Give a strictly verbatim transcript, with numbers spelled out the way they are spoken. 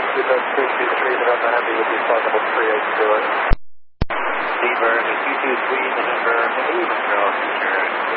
two two three, November Heavy with you, flight level three eight two. Seabird two two three, November Heavy, Montreal, future